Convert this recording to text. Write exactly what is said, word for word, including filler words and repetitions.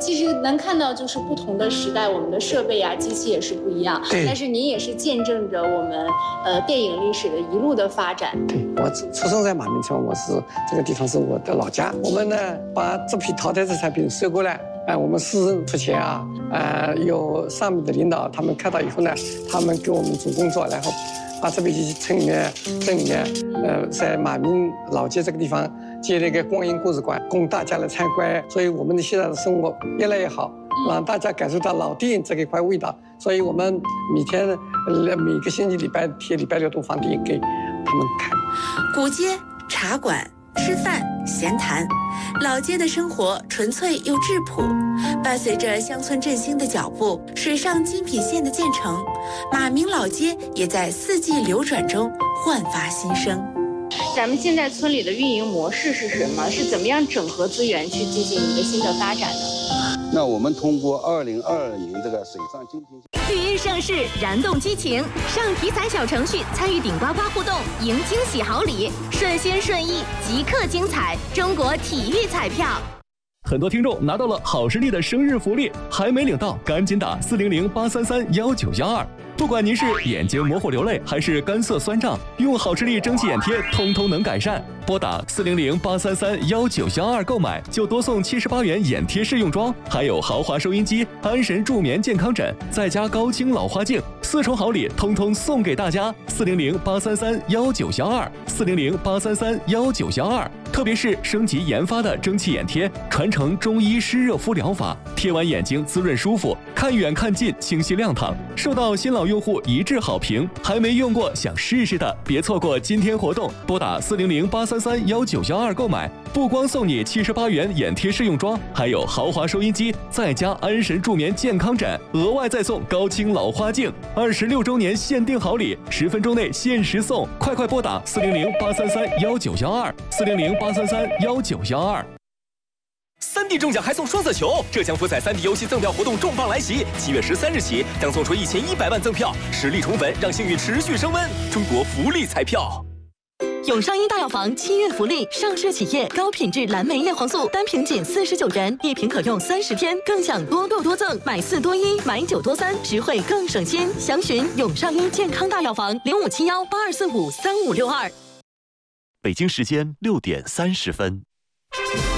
其实能看到，就是不同的时代，我们的设备啊、机器也是不一样。 对。 但是您也是见证着我们呃电影历史的一路的发展。 对，我出生在马鸣村，我是这个地方是我的老家。我们呢把这批淘汰的产品收过来，哎、呃，我们私人出钱啊，呃，有上面的领导他们看到以后呢，他们给我们做工作，然后把这批机器村里面、镇里面，呃，在马鸣老街这个地方建了一个光阴故事馆，供大家来参观。所以我们的现在的生活越来越好，让大家感受到老电影这一块味道。所以我们每天、呃、每个星期礼拜天、礼拜六都放电影给他们看。 古街、茶馆、吃饭、闲谈，老街的生活纯粹又质朴。伴随着乡村振兴的脚步，水上精品线的建成，马鸣老街也在四季流转中焕发新生。 咱们现在村里的运营模式是什么？是怎么样整合资源去进行一个新的发展呢？ 那我们通过二零二二年这个水上精品体育盛世，燃动激情，上体彩小程序参与顶呱呱互动，赢惊喜好礼，顺心顺意，即刻精彩！中国体育彩票。 很多听众拿到了好视力的生日福利，还没领到，赶紧打四零零八三三幺九幺二。不管您是眼睛模糊流泪，还是干涩酸胀，用好视力蒸汽眼贴，通通能改善。拨打四零零八三三幺九幺二购买，就多送七十八元眼贴试用装，还有豪华收音机、安神助眠健康枕，再加高清老花镜，四重好礼，通通送给大家。四零零八三三幺九幺二，四零零八三三幺九幺二。特别是升级研发的蒸汽眼贴，传承中医湿热敷疗法，贴完眼睛滋润舒服，看远看近清晰亮堂，受到新老用户一致好评。还没用过想试试的，别错过今天活动，拨打四零零八三三幺九幺二购买，不光送你七十八元眼贴试用装，还有豪华收音机，再加安神助眠健康枕，额外再送高清老花镜。二十六周年限定好礼，十分钟内限时送，快快拨打四零零八三三幺九幺二，四零零八三三幺九幺二。 三 D 中奖还送双色球，浙江福彩三 D 游戏赠票活动重磅来袭，七月十三日起将送出一千一百万赠票，实力宠粉，让幸运持续升温。中国福利彩票。 永上一大药房七月福利，上市企业高品质蓝莓叶黄素单瓶仅四十九元，一瓶可用三十天，更享多购多赠，买四多一，买九多三，实惠更省心。详询永上一健康大药房零五七幺八二四五三五六二。 北京时间六点三十分。